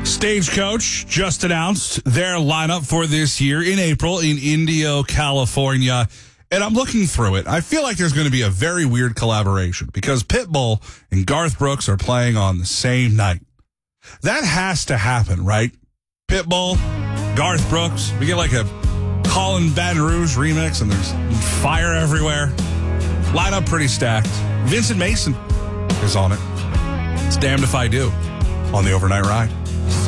Stagecoach just announced their lineup for this year in April in Indio, California. And I'm looking through it. I feel like there's going to be a very weird collaboration because Pitbull and Garth Brooks are playing on the same night. That has to happen, right? Pitbull, Garth Brooks. We get like a Colin Baton Rouge remix and there's fire everywhere. Lineup pretty stacked. Vincent Mason is on it. It's Damned If I Do on the Overnight Ride.